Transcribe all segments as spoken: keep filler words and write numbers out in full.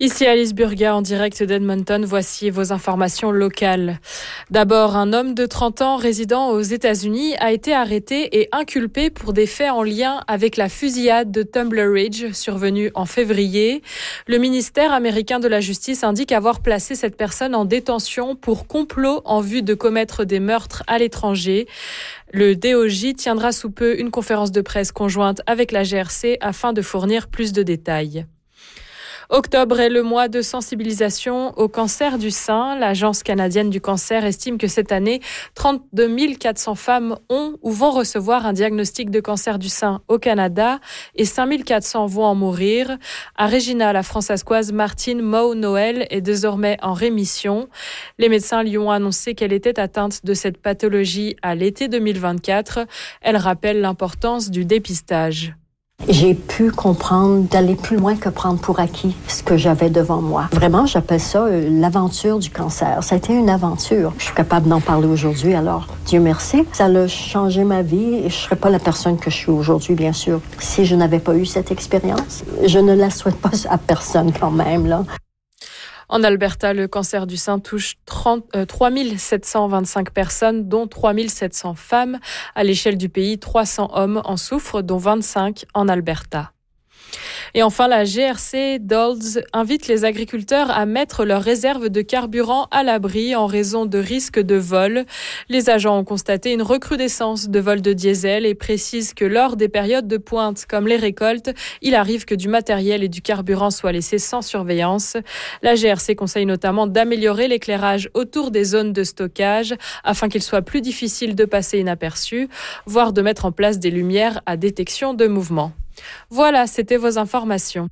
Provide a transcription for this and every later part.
Ici Alice Burga en direct d'Edmonton, voici vos informations locales. D'abord, un homme de trente ans résidant aux États-Unis a été arrêté et inculpé pour des faits en lien avec la fusillade de Tumbler Ridge survenue en février. Le ministère américain de la Justice indique avoir placé cette personne en détention pour complot en vue de commettre des meurtres à l'étranger. Le D O J tiendra sous peu une conférence de presse conjointe avec la G R C afin de fournir plus de détails. Octobre est le mois de sensibilisation au cancer du sein. L'Agence canadienne du cancer estime que cette année, trente-deux mille quatre cents femmes ont ou vont recevoir un diagnostic de cancer du sein au Canada et cinq mille quatre cents vont en mourir. À Regina, la françaiscoise Martine Moe-Noël est désormais en rémission. Les médecins lui ont annoncé qu'elle était atteinte de cette pathologie à l'été deux mille vingt-quatre. Elle rappelle l'importance du dépistage. J'ai pu comprendre d'aller plus loin que prendre pour acquis ce que j'avais devant moi. Vraiment, j'appelle ça euh, l'aventure du cancer. Ça a été une aventure. Je suis capable d'en parler aujourd'hui, alors Dieu merci. Ça a changé ma vie et je ne serais pas la personne que je suis aujourd'hui, bien sûr, si je n'avais pas eu cette expérience. Je ne la souhaite pas à personne quand même, là. En Alberta, le cancer du sein touche trente, euh, trois mille sept cent vingt-cinq personnes, dont trois mille sept cents femmes. À l'échelle du pays, trois cents hommes en souffrent, dont vingt-cinq en Alberta. Et enfin, la G R C Dolds invite les agriculteurs à mettre leurs réserves de carburant à l'abri en raison de risques de vol. Les agents ont constaté une recrudescence de vols de diesel et précisent que lors des périodes de pointe comme les récoltes, il arrive que du matériel et du carburant soient laissés sans surveillance. La G R C conseille notamment d'améliorer l'éclairage autour des zones de stockage afin qu'il soit plus difficile de passer inaperçu, voire de mettre en place des lumières à détection de mouvement. Voilà, c'était vos informations.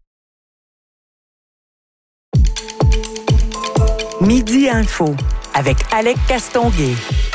Midi Info avec Alec Castonguay.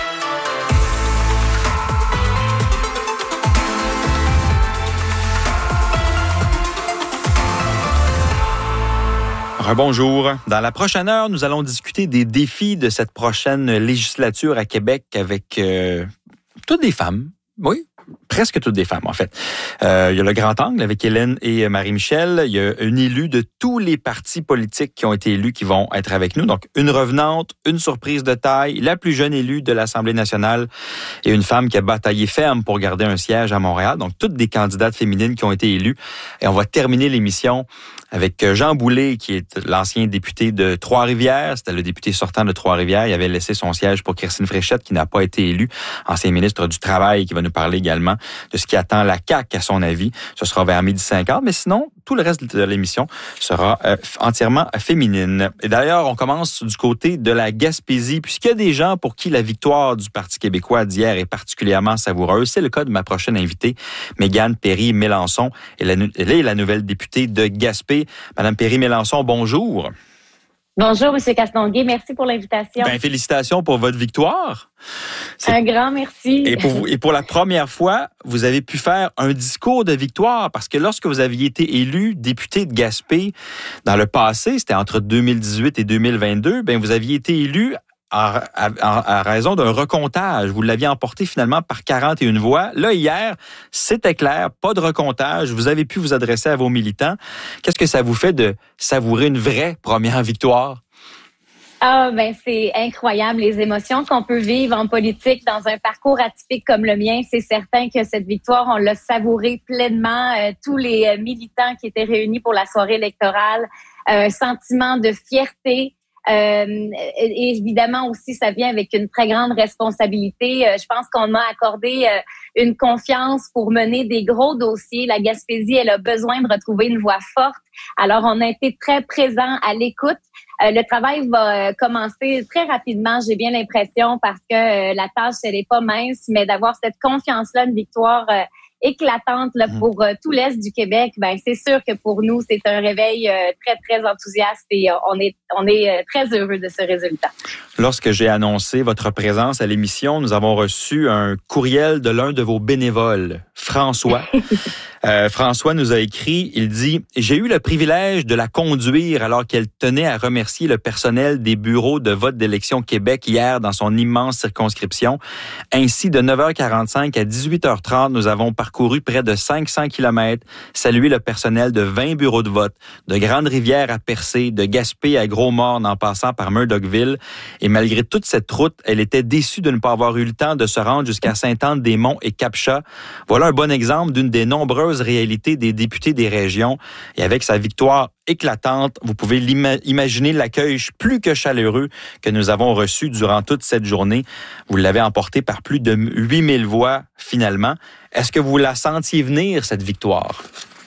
Rebonjour. Dans la prochaine heure, nous allons discuter des défis de cette prochaine législature à Québec avec euh, toutes des femmes. Oui. Presque toutes des femmes, en fait. Euh, il y a le grand angle avec Hélène et Marie-Michel. Il y a une élue de tous les partis politiques qui ont été élus qui vont être avec nous. Donc, une revenante, une surprise de taille, la plus jeune élue de l'Assemblée nationale et une femme qui a bataillé ferme pour garder un siège à Montréal. Donc, toutes des candidates féminines qui ont été élues. Et on va terminer l'émission avec Jean Boulet, qui est l'ancien député de Trois-Rivières. C'était le député sortant de Trois-Rivières. Il avait laissé son siège pour Christine Fréchette, qui n'a pas été élue, ancien ministre du Travail, qui va nous parler également de ce qui attend la C A Q, à son avis. Ce sera vers midi cinquante, mais sinon, tout le reste de l'émission sera euh, entièrement féminine. Et d'ailleurs, on commence du côté de la Gaspésie, puisqu'il y a des gens pour qui la victoire du Parti québécois d'hier est particulièrement savoureuse. C'est le cas de ma prochaine invitée, Mégane Perry-Mélançon. Elle est la nouvelle députée de Gaspé. Madame Perry-Mélançon, bonjour. Bonjour, M. Castonguay. Merci pour l'invitation. Ben, félicitations pour votre victoire. C'est... Un grand merci. Et pour, vous, et pour la première fois, vous avez pu faire un discours de victoire parce que lorsque vous aviez été élu député de Gaspé dans le passé, c'était entre deux mille dix-huit et deux mille vingt-deux, ben vous aviez été élu à, à, à raison d'un recomptage. Vous l'aviez emporté finalement par quarante et une voix. Là, hier, c'était clair, pas de recomptage. Vous avez pu vous adresser à vos militants. Qu'est-ce que ça vous fait de savourer une vraie première victoire? Ah, ben c'est incroyable, les émotions qu'on peut vivre en politique dans un parcours atypique comme le mien. C'est certain que cette victoire, on l'a savourée pleinement. Euh, tous les euh, militants qui étaient réunis pour la soirée électorale, un euh, sentiment de fierté. Euh, et évidemment aussi, ça vient avec une très grande responsabilité. Euh, je pense qu'on m'a accordé euh, une confiance pour mener des gros dossiers. La Gaspésie, elle a besoin de retrouver une voix forte. Alors, on a été très présents à l'écoute. Euh, le travail va euh, commencer très rapidement, j'ai bien l'impression, parce que euh, la tâche, elle est pas mince, mais d'avoir cette confiance-là, une victoire euh, éclatante là, pour euh, tout l'Est du Québec, ben c'est sûr que pour nous, c'est un réveil euh, très, très enthousiaste et euh, on est, on est euh, très heureux de ce résultat. Lorsque j'ai annoncé votre présence à l'émission, nous avons reçu un courriel de l'un de vos bénévoles, François. Euh, François nous a écrit, il dit « J'ai eu le privilège de la conduire alors qu'elle tenait à remercier le personnel des bureaux de vote d'élection Québec hier dans son immense circonscription. Ainsi, de neuf heures quarante-cinq à dix-huit heures trente, nous avons parcouru près de cinq cents kilomètres, salué le personnel de vingt bureaux de vote, de Grande-Rivière à Percé, de Gaspé à Gros-Morne en passant par Murdochville. Et malgré toute cette route, elle était déçue de ne pas avoir eu le temps de se rendre jusqu'à Sainte-Anne-des-Monts et Cap-Chat. Voilà un bon exemple d'une des nombreuses réalités des députés des régions. Et avec sa victoire éclatante, vous pouvez imaginer l'accueil plus que chaleureux que nous avons reçu durant toute cette journée. Vous l'avez emporté par plus de huit mille voix finalement. Est-ce que vous la sentiez venir, cette victoire?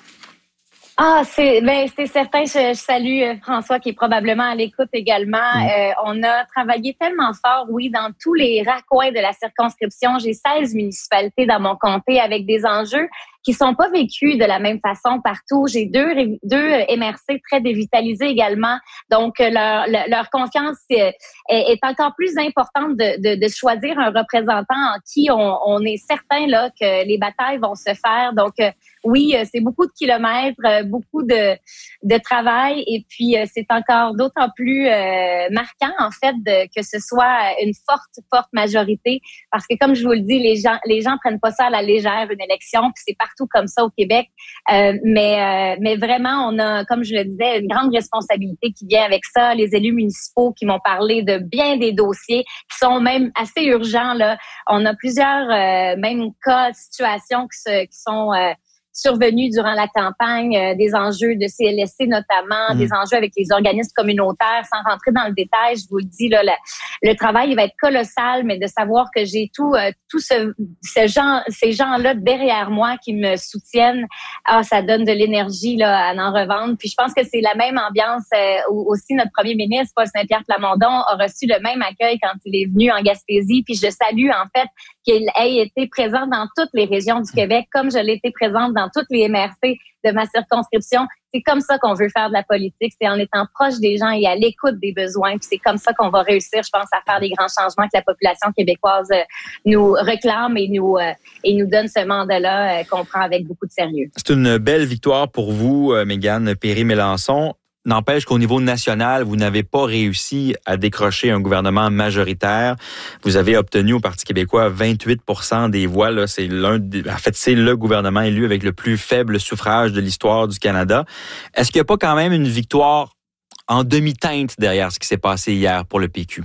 Ah, c'est ben c'est certain. Je, je salue François qui est probablement à l'écoute également. Mmh. Euh, on a travaillé tellement fort, oui, dans tous les raccoins de la circonscription. J'ai seize municipalités dans mon comté avec des enjeux qui sont pas vécus de la même façon partout. J'ai deux deux M R C très dévitalisés également. Donc leur leur confiance est, est encore plus importante de, de de choisir un représentant en qui on, on est certain là que les batailles vont se faire. Donc oui, c'est beaucoup de kilomètres, beaucoup de de travail et puis c'est encore d'autant plus euh, marquant en fait de, que ce soit une forte forte majorité parce que comme je vous le dis, les gens les gens prennent pas ça à la légère une élection, puis c'est partout comme ça au Québec. Euh, mais euh, mais vraiment, on a, comme je le disais, une grande responsabilité qui vient avec ça. Les élus municipaux qui m'ont parlé de bien des dossiers qui sont même assez urgents là. On a plusieurs euh, même cas, situations qui, se, qui sont euh, survenus durant la campagne, euh, des enjeux de C L S C notamment, mmh. des enjeux avec les organismes communautaires. Sans rentrer dans le détail, je vous le dis, là, le, le travail il va être colossal, mais de savoir que j'ai tout, euh, tout ce, ce genre, ces gens-là derrière moi qui me soutiennent, ah, ça donne de l'énergie là à en revendre. Puis je pense que c'est la même ambiance. Euh, aussi, notre premier ministre, Paul Saint-Pierre Plamondon, a reçu le même accueil quand il est venu en Gaspésie. Puis je salue en fait qu'il ait été présent dans toutes les régions du Québec, comme je l'ai été présente dans toutes les M R C de ma circonscription. C'est comme ça qu'on veut faire de la politique, c'est en étant proche des gens et à l'écoute des besoins. Puis c'est comme ça qu'on va réussir, je pense, à faire des grands changements que la population québécoise nous réclame et nous euh, et nous donne ce mandat-là euh, qu'on prend avec beaucoup de sérieux. C'est une belle victoire pour vous, Mégane Perry-Mélançon. N'empêche qu'au niveau national, vous n'avez pas réussi à décrocher un gouvernement majoritaire. Vous avez obtenu au Parti québécois vingt-huit pour cent des voix. Là, c'est l'un, en fait, c'est le gouvernement élu avec le plus faible suffrage de l'histoire du Canada. Est-ce qu'il n'y a pas quand même une victoire en demi-teinte derrière ce qui s'est passé hier pour le P Q?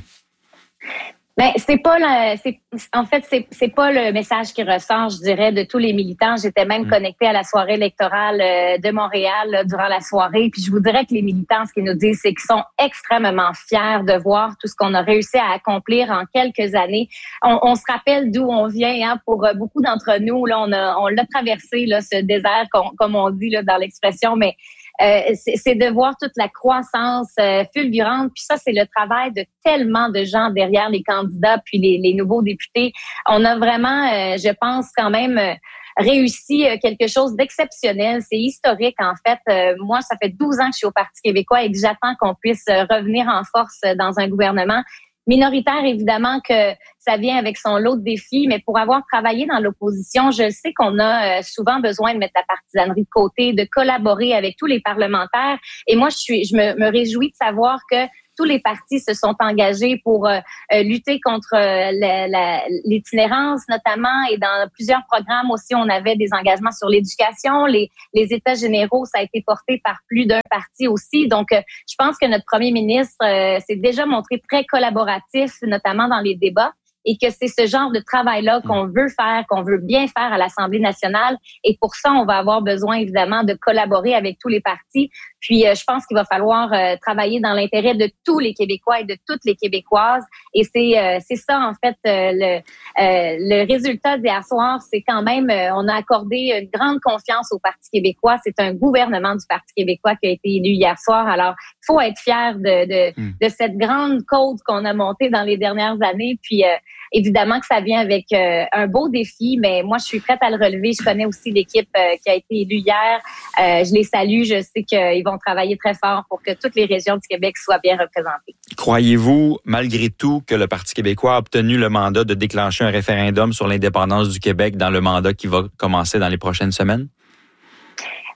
Ben c'est pas la, c'est en fait c'est c'est pas le message qui ressort, je dirais, de tous les militants. J'étais même mmh. connectée à la soirée électorale de Montréal là, durant la soirée, puis je vous dirais que les militants, ce qu'ils nous disent, c'est qu'ils sont extrêmement fiers de voir tout ce qu'on a réussi à accomplir en quelques années. On, on se rappelle d'où on vient, hein, pour beaucoup d'entre nous là, on a on l'a traversé là ce désert, comme, comme on dit là dans l'expression, mais Euh, c'est, c'est de voir toute la croissance euh, fulgurante. Puis ça, c'est le travail de tellement de gens derrière les candidats puis les, les nouveaux députés. On a vraiment, euh, je pense, quand même euh, réussi euh, quelque chose d'exceptionnel. C'est historique, en fait. Euh, moi, ça fait douze ans que je suis au Parti québécois et que j'attends qu'on puisse euh, revenir en force euh, dans un gouvernement minoritaire, évidemment, que ça vient avec son lot de défis, mais pour avoir travaillé dans l'opposition, je sais qu'on a euh, souvent besoin de mettre la partisanerie de côté, de collaborer avec tous les parlementaires. Et moi, je suis, je me, me réjouis de savoir que tous les partis se sont engagés pour euh, lutter contre euh, la, la, l'itinérance notamment, et dans plusieurs programmes aussi, on avait des engagements sur l'éducation. Les, les États généraux, ça a été porté par plus d'un parti aussi. Donc, euh, je pense que notre premier ministre euh, s'est déjà montré très collaboratif, notamment dans les débats, et que c'est ce genre de travail-là qu'on veut faire, qu'on veut bien faire à l'Assemblée nationale. Et pour ça, on va avoir besoin, évidemment, de collaborer avec tous les partis. Puis, euh, je pense qu'il va falloir euh, travailler dans l'intérêt de tous les Québécois et de toutes les Québécoises. Et c'est euh, c'est ça, en fait, euh, le, euh, le résultat d'hier soir. C'est quand même, euh, on a accordé une grande confiance au Parti québécois. C'est un gouvernement du Parti québécois qui a été élu hier soir. Alors, il faut être fier de, de, mmh. de cette grande côte qu'on a montée dans les dernières années. Puis, euh, évidemment que ça vient avec euh, un beau défi, mais moi, je suis prête à le relever. Je connais aussi l'équipe euh, qui a été élue hier. Euh, je les salue. Je sais qu'ils vont travailler très fort pour que toutes les régions du Québec soient bien représentées. Croyez-vous, malgré tout, que le Parti québécois a obtenu le mandat de déclencher un référendum sur l'indépendance du Québec dans le mandat qui va commencer dans les prochaines semaines?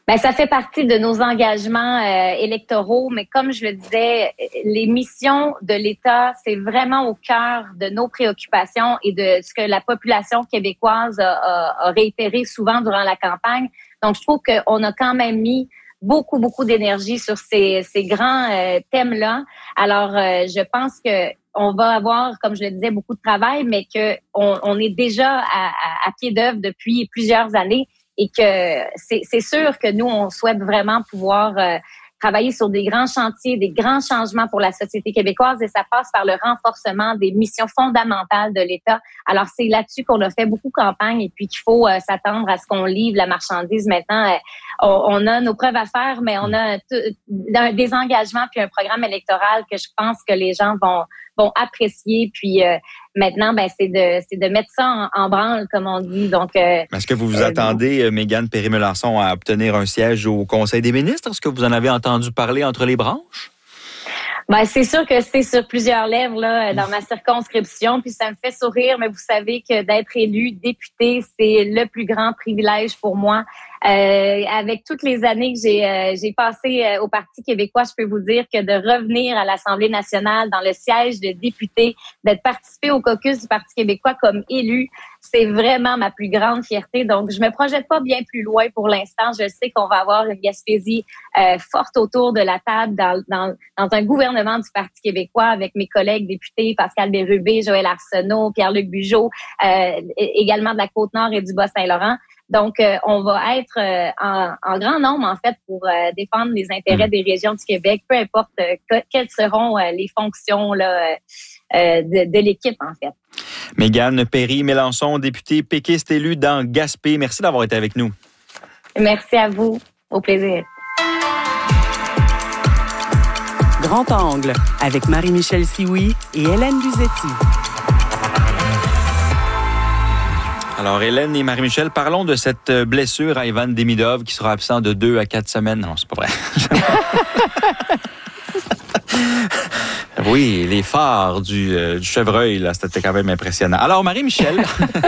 Ben, ça fait partie de nos engagements euh, électoraux, mais comme je le disais, les missions de l'État, c'est vraiment au cœur de nos préoccupations et de ce que la population québécoise a, a, a réitéré souvent durant la campagne. Donc, je trouve qu'on a quand même mis beaucoup, beaucoup d'énergie sur ces, ces grands euh, thèmes-là. Alors, euh, je pense que on va avoir, comme je le disais, beaucoup de travail, mais que on, on est déjà à, à, à pied d'œuvre depuis plusieurs années. Et que c'est, c'est sûr que nous, on souhaite vraiment pouvoir euh, travailler sur des grands chantiers, des grands changements pour la société québécoise et ça passe par le renforcement des missions fondamentales de l'État. Alors, c'est là-dessus qu'on a fait beaucoup de campagne et puis qu'il faut euh, s'attendre à ce qu'on livre la marchandise maintenant. Euh, on, on a nos preuves à faire, mais on a t- des engagements puis un programme électoral que je pense que les gens vont vont apprécier. Puis euh, maintenant, ben c'est de c'est de mettre ça en, en branle, comme on dit. Donc, euh, est-ce que vous vous euh, attendez, euh, Mégane Perry-Melançon, à obtenir un siège au Conseil des ministres? Est-ce que vous en avez entendu parler entre les branches? Ben, c'est sûr que c'est sur plusieurs lèvres là dans ma circonscription, puis ça me fait sourire, mais vous savez que d'être élu député, c'est le plus grand privilège pour moi. Euh, avec toutes les années que j'ai euh, j'ai passé euh, au Parti québécois, je peux vous dire que de revenir à l'Assemblée nationale dans le siège de député, d'être participé au caucus du Parti québécois comme élu, c'est vraiment ma plus grande fierté. Donc, je me projette pas bien plus loin pour l'instant. Je sais qu'on va avoir une Gaspésie euh, forte autour de la table dans, dans, dans un gouvernement du Parti québécois avec mes collègues députés Pascal Bérubé, Joël Arsenault, Pierre-Luc Bugeaud, euh, également de la Côte-Nord et du Bas-Saint-Laurent. Donc, euh, on va être euh, en, en grand nombre, en fait, pour euh, défendre les intérêts des régions du Québec, peu importe euh, que, quelles seront euh, les fonctions là, euh, de, de l'équipe, en fait. Mégane Perry-Melançon, députée péquiste élue dans Gaspé. Merci d'avoir été avec nous. Merci à vous. Au plaisir. Grand Angle, avec Marie-Michel Sioui et Hélène Buzetti. Alors, Hélène et Marie-Michel, parlons de cette blessure à Ivan Demidov qui sera absent de deux à quatre semaines. Non, c'est pas vrai. Oui, les phares du, euh, du chevreuil, là, c'était quand même impressionnant. Alors, Marie-Michel...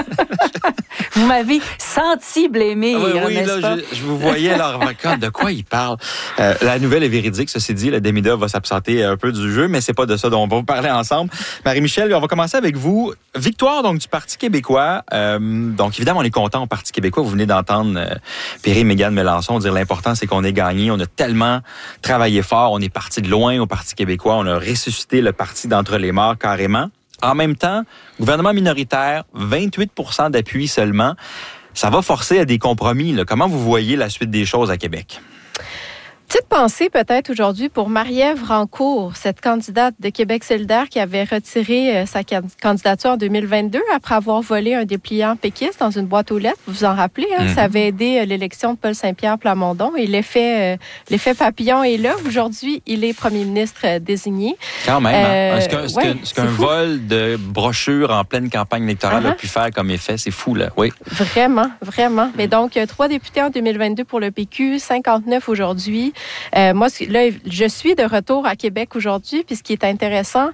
Vous m'avez senti blêmer, oui, hein, oui, n'est-ce là, pas? je, je vous voyais leur de quoi il parle. Euh, la nouvelle est véridique, ceci dit, le Demidov va s'absenter un peu du jeu, mais c'est pas de ça dont on va vous parler ensemble. Marie-Michel, on va commencer avec vous. Victoire donc du Parti québécois. Euh, donc évidemment, on est content au Parti québécois. Vous venez d'entendre euh, Perry, Mégane, Melançon dire l'important, c'est qu'on ait gagné. On a tellement travaillé fort. On est parti de loin au Parti québécois. On a ressuscité le parti d'entre les morts carrément. En même temps, gouvernement minoritaire, vingt-huit pour cent d'appui seulement. Ça va forcer à des compromis, là. Comment vous voyez la suite des choses à Québec? Petite pensée peut-être aujourd'hui pour Marie-Ève Rancourt, cette candidate de Québec solidaire qui avait retiré sa candidature en deux mille vingt-deux après avoir volé un dépliant péquiste dans une boîte aux lettres. Vous vous en rappelez, hein? Mm-hmm. Ça avait aidé l'élection de Paul Saint-Pierre Plamondon et l'effet, euh, l'effet papillon est là. Aujourd'hui, il est premier ministre désigné. Quand même, euh, hein? Ce qu'un, ce ouais, qu'un, ce qu'un vol de brochure en pleine campagne électorale uh-huh. a pu faire comme effet, c'est fou, là. Oui. Vraiment, vraiment. Mm-hmm. Mais donc, trois députés en deux mille vingt-deux pour le P Q, cinquante-neuf aujourd'hui. Euh, moi, là, je suis de retour à Québec aujourd'hui, puis ce qui est intéressant,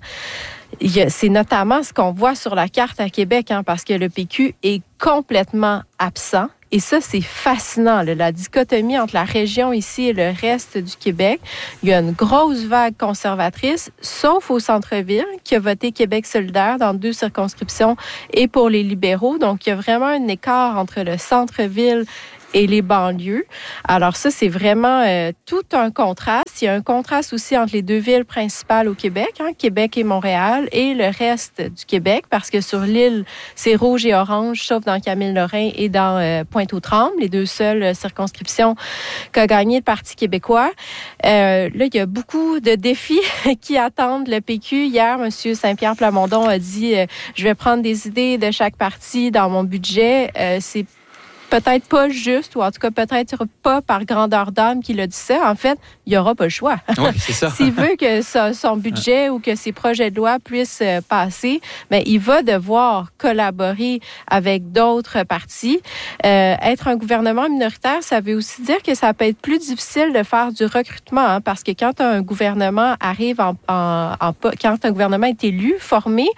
c'est notamment ce qu'on voit sur la carte à Québec, hein, parce que le P Q est complètement absent. Et ça, c'est fascinant, là, la dichotomie entre la région ici et le reste du Québec. Il y a une grosse vague conservatrice, sauf au centre-ville, qui a voté Québec solidaire dans deux circonscriptions et pour les libéraux. Donc, il y a vraiment un écart entre le centre-ville et les banlieues. Alors ça, c'est vraiment euh, tout un contraste. Il y a un contraste aussi entre les deux villes principales au Québec, hein, Québec et Montréal, et le reste du Québec, parce que sur l'île, c'est rouge et orange, sauf dans Camille-Lorrain et dans euh, Pointe-aux-Trembles, les deux seules circonscriptions qu'a gagné le Parti québécois. Euh, là, il y a beaucoup de défis qui attendent le P Q. Hier, M. Saint-Pierre Plamondon a dit euh, « Je vais prendre des idées de chaque parti dans mon budget. Euh, » C'est peut-être pas juste, ou en tout cas peut-être pas par grandeur d'âme qu'il a dit ça. En fait, il n'y aura pas le choix. Oui, c'est ça. S'il veut que ça, son budget ou que ses projets de loi puissent euh, passer, bien, il va devoir collaborer avec d'autres partis. Euh, être un gouvernement minoritaire, ça veut aussi dire que ça peut être plus difficile de faire du recrutement, hein, parce que quand un gouvernement arrive en, en, en... Quand un gouvernement est élu, formé,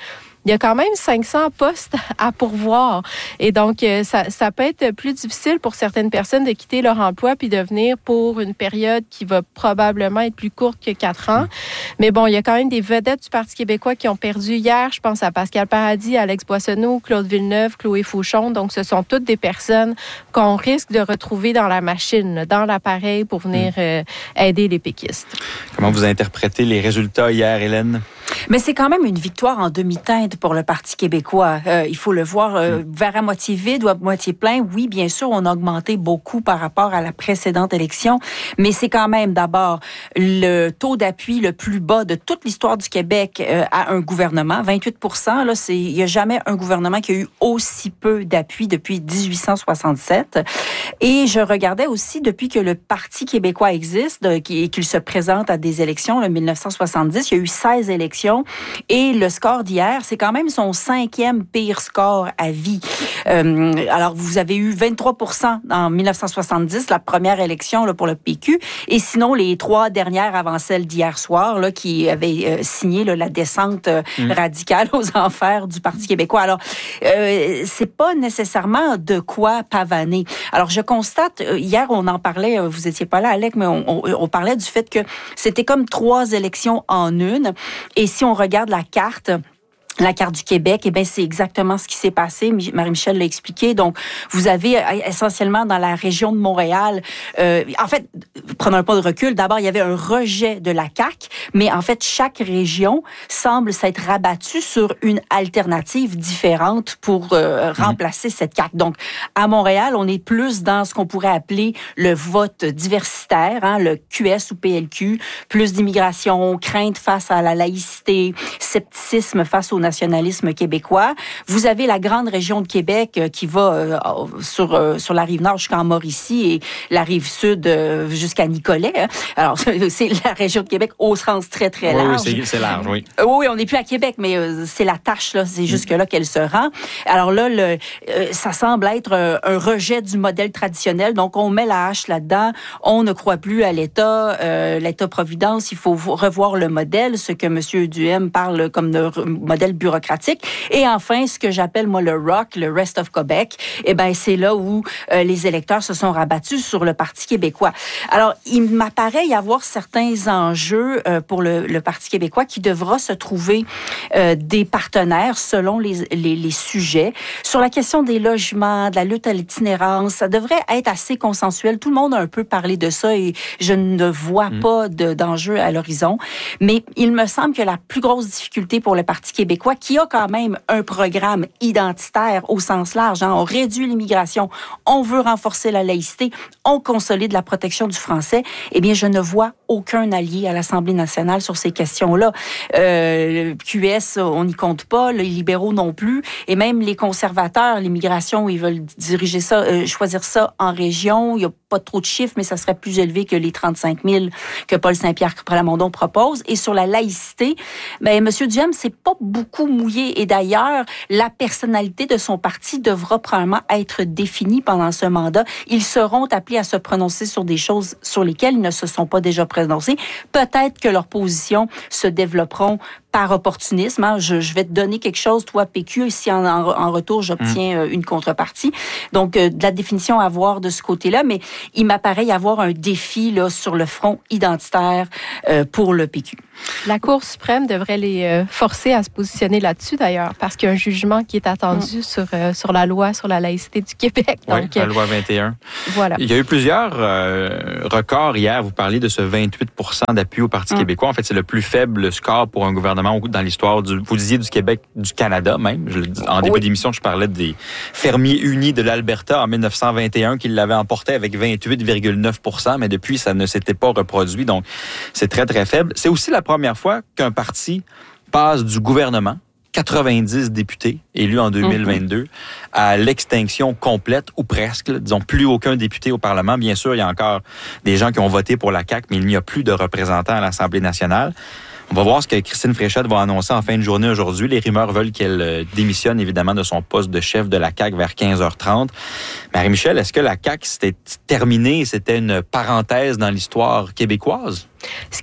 il y a quand même cinq cents postes à pourvoir. Et donc, ça, ça peut être plus difficile pour certaines personnes de quitter leur emploi puis de venir pour une période qui va probablement être plus courte que quatre ans. Mais bon, il y a quand même des vedettes du Parti québécois qui ont perdu hier. Je pense à Pascal Paradis, Alex Boissonneau, Claude Villeneuve, Chloé Fauchon. Donc, ce sont toutes des personnes qu'on risque de retrouver dans la machine, dans l'appareil pour venir euh, aider les péquistes. Comment vous interprétez les résultats hier, Hélène? Mais c'est quand même une victoire en demi-teinte pour le Parti québécois. Euh, il faut le voir euh, vers à moitié vide ou à moitié plein. Oui, bien sûr, on a augmenté beaucoup par rapport à la précédente élection, mais c'est quand même d'abord le taux d'appui le plus bas de toute l'histoire du Québec euh, à un gouvernement. vingt-huit pour cent, là, c'est, il n'y a jamais un gouvernement qui a eu aussi peu d'appui depuis dix-huit cent soixante-sept. Et je regardais aussi, depuis que le Parti québécois existe et qu'il se présente à des élections, en dix-neuf cent soixante-dix, il y a eu seize élections. Et le score d'hier, c'est quand même son cinquième pire score à vie. Euh, alors, vous avez eu vingt-trois pour cent en dix-neuf cent soixante-dix, la première élection là, pour le P Q. Et sinon, les trois dernières avant celle d'hier soir, là, qui avaient euh, signé là, la descente euh, mmh. radicale aux enfers du Parti québécois. Alors, euh, c'est pas nécessairement de quoi pavaner. Alors, je constate, euh, hier, on en parlait, euh, vous étiez pas là, Alec, mais on, on, on parlait du fait que c'était comme trois élections en une. Et si on regarde la carte, la carte du Québec, eh bien, c'est exactement ce qui s'est passé. Marie-Michel l'a expliqué. Donc, vous avez essentiellement dans la région de Montréal, euh, en fait, prenons un pas de recul. D'abord, il y avait un rejet de la C A Q, mais en fait, chaque région semble s'être rabattue sur une alternative différente pour euh, remplacer cette C A Q. Donc, à Montréal, on est plus dans ce qu'on pourrait appeler le vote diversitaire, hein, le Q S ou P L Q, plus d'immigration, crainte face à la laïcité, scepticisme face au nationalisme québécois. Vous avez la grande région de Québec euh, qui va euh, sur, euh, sur la rive nord jusqu'en Mauricie et la rive sud euh, jusqu'à Nicolet. Hein. Alors, c'est la région de Québec au sens très, très large. Oui, oui c'est, c'est large, oui. Euh, oui, on n'est plus à Québec, mais euh, c'est la tâche, là, c'est jusque-là qu'elle se rend. Alors là, le, euh, ça semble être euh, un rejet du modèle traditionnel. Donc, on met la hache là-dedans. On ne croit plus à l'État, euh, l'État-providence. Il faut revoir le modèle, ce que M. Duhem parle comme de modèle bureaucratique. Et enfin, ce que j'appelle, moi, le R O C, le Rest of Quebec, eh ben, c'est là où euh, les électeurs se sont rabattus sur le Parti québécois. Alors, il m'apparaît y avoir certains enjeux euh, pour le, le Parti québécois qui devra se trouver euh, des partenaires selon les, les, les sujets. Sur la question des logements, de la lutte à l'itinérance, ça devrait être assez consensuel. Tout le monde a un peu parlé de ça et je ne vois mmh. pas de, d'enjeu à l'horizon. Mais il me semble que la plus grosse difficulté pour le Parti québécois, qui a quand même un programme identitaire au sens large. Hein. On réduit l'immigration, on veut renforcer la laïcité, on consolide la protection du français. Eh bien, je ne vois aucun allié à l'Assemblée nationale sur ces questions-là. Euh, le Q S, on n'y compte pas, les libéraux non plus, et même les conservateurs, l'immigration, ils veulent diriger ça, euh, choisir ça en région. Il n'y a pas trop de chiffres, mais ça serait plus élevé que les trente-cinq mille que Paul Saint-Pierre Plamondon propose. Et sur la laïcité, ben, M. Duhem, c'est pas beaucoup mouillé. Et d'ailleurs, la personnalité de son parti devra probablement être définie pendant ce mandat. Ils seront appelés à se prononcer sur des choses sur lesquelles ils ne se sont pas déjà prononcés. Peut-être que leurs positions se développeront par opportunisme. Hein. Je, je vais te donner quelque chose, toi, P Q, si en, en, en retour, j'obtiens mmh. une contrepartie. Donc, euh, de la définition à voir de ce côté-là, mais il m'apparaît y avoir un défi là, sur le front identitaire euh, pour le P Q. La Cour suprême devrait les euh, forcer à se positionner là-dessus, d'ailleurs, parce qu'il y a un jugement qui est attendu mmh. sur, euh, sur la loi sur la laïcité du Québec. Donc, oui, la euh, loi vingt et un. Voilà. Il y a eu plusieurs euh, records hier. Vous parliez de ce vingt-huit pour cent d'appui au Parti mmh. québécois. En fait, c'est le plus faible score pour un gouvernement dans l'histoire, du, vous disiez du Québec, du Canada même. Je, en début oui. d'émission, je parlais des fermiers unis de l'Alberta en dix-neuf cent vingt et un qui l'avaient emporté avec vingt-huit virgule neuf pour cent, mais depuis, ça ne s'était pas reproduit. Donc, c'est très, très faible. C'est aussi la première fois qu'un parti passe du gouvernement, quatre-vingt-dix députés élus en deux mille vingt-deux, mm-hmm. à l'extinction complète, ou presque. Là, disons, plus aucun député au Parlement. Bien sûr, il y a encore des gens qui ont voté pour la C A Q, mais il n'y a plus de représentants à l'Assemblée nationale. On va voir ce que Christine Fréchette va annoncer en fin de journée aujourd'hui. Les rumeurs veulent qu'elle démissionne évidemment de son poste de chef de la C A Q vers quinze heures trente. Marie-Michel, est-ce que la C A Q c'était terminé, c'était une parenthèse dans l'histoire québécoise? Ce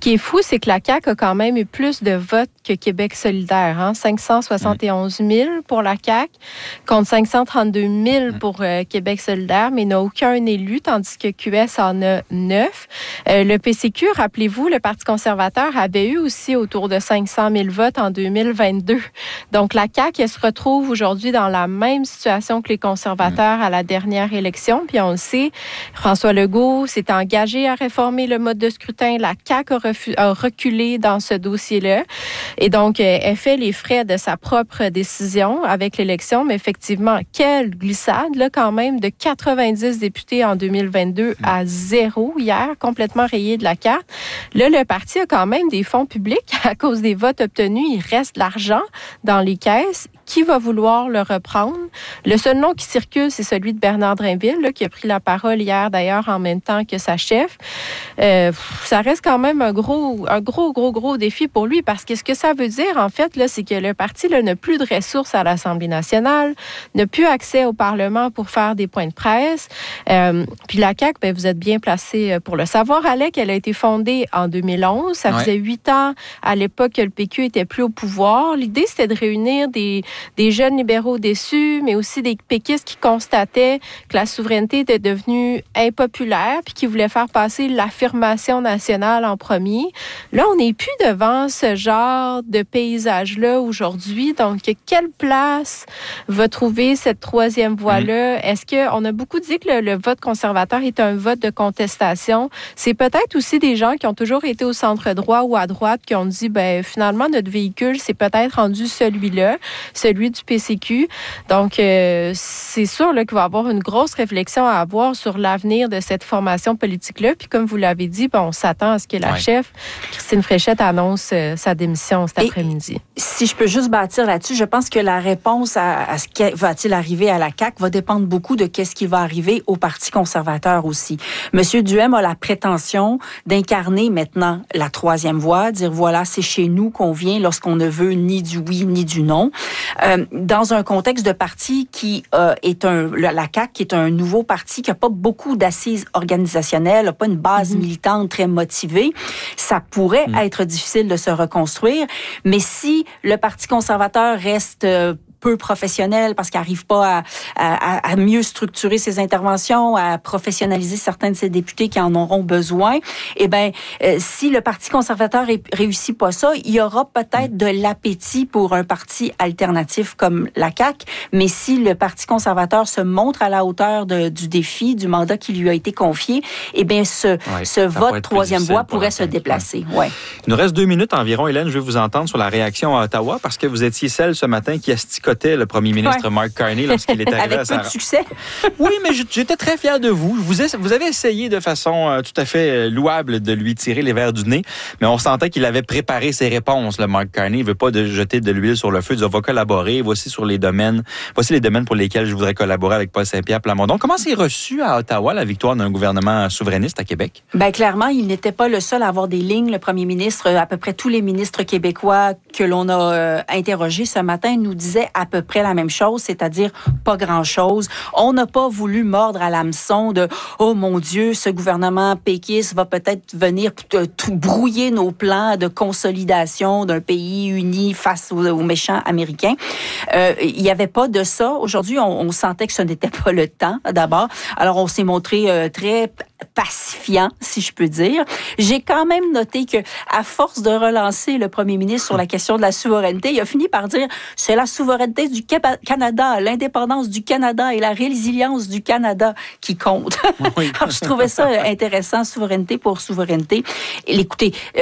qui est fou, c'est que la C A Q a quand même eu plus de votes que Québec solidaire. Hein? cinq cent soixante et onze mille pour la C A Q contre cinq cent trente-deux mille pour euh, Québec solidaire, mais il n'a aucun élu, tandis que Q S en a neuf. Euh, le P C Q, rappelez-vous, le Parti conservateur avait eu aussi autour de cinq cent mille votes en deux mille vingt-deux. Donc, la C A Q, elle se retrouve aujourd'hui dans la même situation que les conservateurs à la dernière élection. Puis on le sait, François Legault s'est engagé à réformer le mode de scrutin. La C A Q a, refu- a reculé dans ce dossier-là. Et donc, elle fait les frais de sa propre décision avec l'élection. Mais effectivement, quelle glissade, là, quand même, de quatre-vingt-dix députés en deux mille vingt-deux à zéro hier, complètement rayé de la carte. Là, le parti a quand même des fonds publics à cause des votes obtenus. Il reste de l'argent dans les caisses. Qui va vouloir le reprendre? Le seul nom qui circule, c'est celui de Bernard Drinville, là, qui a pris la parole hier, d'ailleurs, en même temps que sa chef. Euh, ça reste quand même un gros, un gros, gros, gros défi pour lui, parce que ce que ça veut dire, en fait, là, c'est que le parti là, n'a plus de ressources à l'Assemblée nationale, n'a plus accès au Parlement pour faire des points de presse. Euh, puis la C A Q, ben, vous êtes bien placé pour le savoir, Alec. Elle a été fondée en deux mille onze. Ça faisait huit ans à l'époque que le P Q était plus au pouvoir. L'idée, c'était de réunir des des jeunes libéraux déçus, mais aussi des péquistes qui constataient que la souveraineté était devenue impopulaire puis qui voulaient faire passer l'affirmation nationale en premier. Là, on n'est plus devant ce genre de paysage-là aujourd'hui. Donc, quelle place va trouver cette troisième voie-là? Mmh. Est-ce qu'on a beaucoup dit que le, le vote conservateur est un vote de contestation? C'est peut-être aussi des gens qui ont toujours été au centre droit ou à droite qui ont dit, ben finalement, notre véhicule, c'est peut-être rendu celui-là. Celui du P C Q. Donc, euh, c'est sûr là, qu'il va y avoir une grosse réflexion à avoir sur l'avenir de cette formation politique-là. Puis, comme vous l'avez dit, bon, on s'attend à ce que la ouais. chef, Christine Fréchette, annonce euh, sa démission cet Et après-midi. Si je peux juste bâtir là-dessus, je pense que la réponse à, à ce qui va-t-il arriver à la C A Q va dépendre beaucoup de qu'est-ce qui va arriver au Parti conservateur aussi. Monsieur Duhem a la prétention d'incarner maintenant la troisième voie, dire voilà, c'est chez nous qu'on vient lorsqu'on ne veut ni du oui ni du non. Euh, dans un contexte de parti qui euh, est un, la C A Q, qui est un nouveau parti qui n'a pas beaucoup d'assises organisationnelles, n'a pas une base mm-hmm. militante très motivée, ça pourrait mm. être difficile de se reconstruire. Mais si le Parti conservateur reste euh, peu professionnel parce qu'il n'arrive pas à, à, à mieux structurer ses interventions, à professionnaliser certains de ses députés qui en auront besoin, eh bien, euh, si le Parti conservateur ne réussit pas ça, il y aura peut-être de l'appétit pour un parti alternatif comme la C A Q, mais si le Parti conservateur se montre à la hauteur de, du défi, du mandat qui lui a été confié, eh bien, ce, ouais, ce vote troisième voie pourrait se déplacer. Ouais. Ouais. Il nous reste deux minutes environ, Hélène. Je vais vous entendre sur la réaction à Ottawa parce que vous étiez celle ce matin qui asticotait le premier ministre ouais. Mark Carney lorsqu'il est arrivé Avec à sa... peu de succès. Oui, mais j'étais très fier de vous. Vous avez essayé de façon euh, tout à fait louable de lui tirer les verres du nez, mais on sentait qu'il avait préparé ses réponses, le Mark Carney. Il veut pas de jeter de l'huile sur le feu. Il dit, on va collaborer. Voici sur les domaines. Voici les domaines pour lesquels je voudrais collaborer avec Paul Saint-Pierre Plamondon. Comment s'est reçu à Ottawa la victoire d'un gouvernement souverainiste à Québec? Bien, clairement, il n'était pas le seul à avoir des lignes. Le premier ministre, à peu près tous les ministres québécois que l'on a euh, interrogés ce matin nous disaient à peu près la même chose, c'est-à-dire pas grand-chose. On n'a pas voulu mordre à l'hameçon de « Oh mon Dieu, ce gouvernement péquiste va peut-être venir tout brouiller nos plans de consolidation d'un pays uni face aux, aux méchants américains. Euh, » Il n'y avait pas de ça. Aujourd'hui, on, on sentait que ce n'était pas le temps, d'abord. Alors, on s'est montré euh, très pacifiant, si je peux dire. J'ai quand même noté que, à force de relancer le premier ministre sur la question de la souveraineté, il a fini par dire « C'est la souveraineté du Canada, l'indépendance du Canada et la résilience du Canada qui compte. » Oui. Alors, je trouvais ça intéressant, souveraineté pour souveraineté. Et, écoutez,